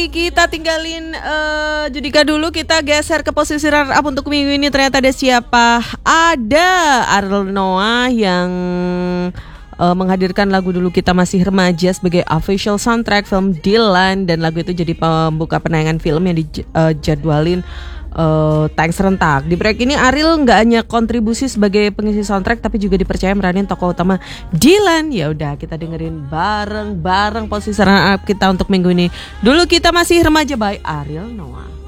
kita tinggalin Judika dulu. Kita geser ke posisi runner up untuk minggu ini. Ternyata ada siapa? Ada Ariel Noah yang menghadirkan lagu Dulu Kita Masih Remaja sebagai official soundtrack film Dylan. Dan lagu itu jadi pembuka penayangan film yang dijadwalin tayang serentak. Di proyek ini Ariel nggak hanya kontribusi sebagai pengisi soundtrack, tapi juga dipercaya meranin tokoh utama Dylan. Ya udah, kita dengerin bareng-bareng posisi runner up kita untuk minggu ini. Dulu Kita Masih Remaja by Ariel Noah.